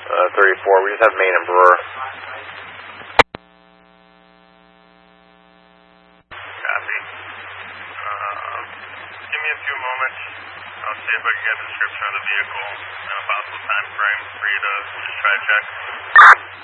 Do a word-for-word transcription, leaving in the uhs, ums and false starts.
Uh, thirty-four, we just have Main and Brewer. Copy. Uh, give me a few moments. I'll see if I can get a description of the vehicle and a possible time frame for you to just try to check.